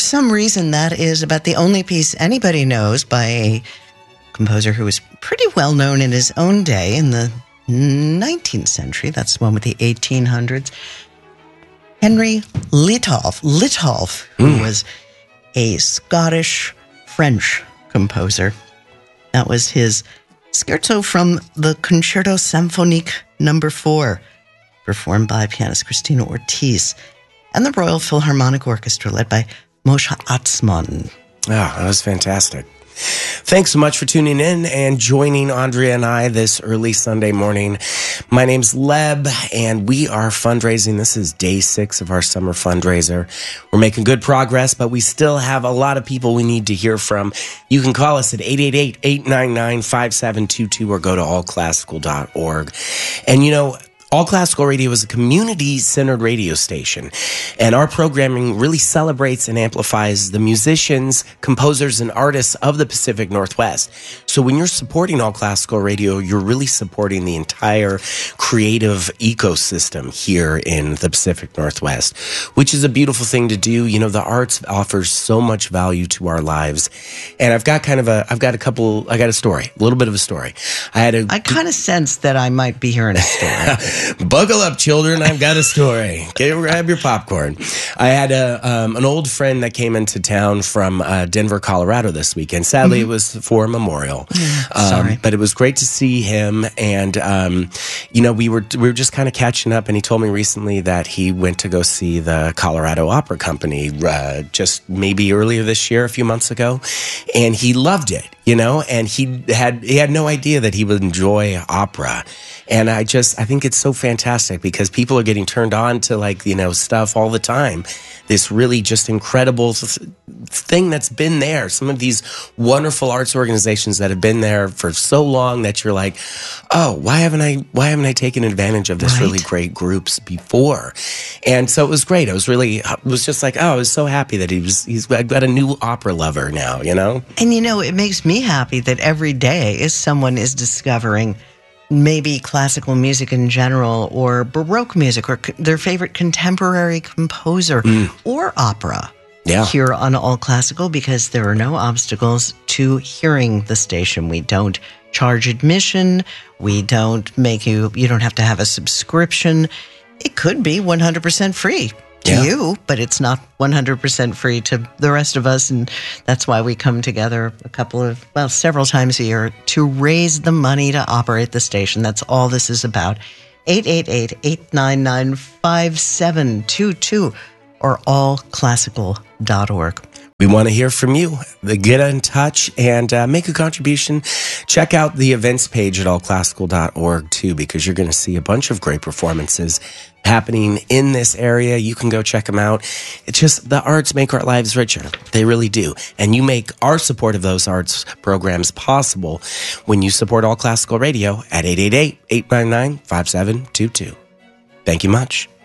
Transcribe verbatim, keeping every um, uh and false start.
some reason, that is about the only piece anybody knows by a composer who was pretty well known in his own day in the nineteenth century. That's the one with the eighteen hundreds. Henry Litolff, Litolff, who mm. was a Scottish-French composer. That was his Scherzo from the Concerto Symphonique Number Four, performed by pianist Christina Ortiz, and the Royal Philharmonic Orchestra, led by Moshe Atzmon. Oh, that was fantastic. Thanks so much for tuning in and joining Andrea and I this early Sunday morning. My name's Leb, and we are fundraising. This is day six of our summer fundraiser. We're making good progress, but we still have a lot of people we need to hear from. You can call us at eight eight eight, eight nine nine, five seven two two or go to all classical dot org. And you know, All Classical Radio is a community-centered radio station, and our programming really celebrates and amplifies the musicians, composers, and artists of the Pacific Northwest. So when you're supporting All Classical Radio, you're really supporting the entire creative ecosystem here in the Pacific Northwest, which is a beautiful thing to do. You know, the arts offers so much value to our lives. And I've got kind of a, I've got a couple, I got a story, a little bit of a story. I had a, I kind of sensed that I might be hearing a story. Buckle up, children. I've got a story. Get, grab your popcorn. I had a, um, an old friend that came into town from uh, Denver, Colorado this weekend. Sadly, mm-hmm. it was for a memorial. Mm, um, sorry. But it was great to see him. And, um, you know, we were we were just kind of catching up. And he told me recently that he went to go see the Colorado Opera Company uh, just maybe earlier this year, a few months ago. And he loved it, you know, and he had he had no idea that he would enjoy opera. And I just, I think it's so fantastic because people are getting turned on to, like, you know, stuff all the time. This really just incredible th- thing that's been there. Some of these wonderful arts organizations that have been there for so long that you're like, oh, why haven't I, why haven't I taken advantage of this right. really great groups before? And so it was great. I was really, it was just like, oh, I was so happy that he was, he's I've got a new opera lover now, you know? And, you know, it makes me happy that every day is someone is discovering maybe classical music in general, or Baroque music, or c- their favorite contemporary composer, mm. or opera yeah. here on All Classical, because there are no obstacles to hearing the station. We don't charge admission. We don't make you, you don't have to have a subscription. It could be one hundred percent free to yeah. you, but it's not one hundred percent free to the rest of us. And that's why we come together a couple of, well, several times a year to raise the money to operate the station. That's all this is about. eight eight eight, eight nine nine, five seven two two or all classical dot org. We want to hear from you. Get in touch and uh, make a contribution. Check out the events page at all classical dot org too, because you're going to see a bunch of great performances happening in this area. You can go check them out. It's just, the arts make our lives richer. They really do. And you make our support of those arts programs possible when you support All Classical Radio at eight eight eight, eight nine nine, five seven two two. Thank you much.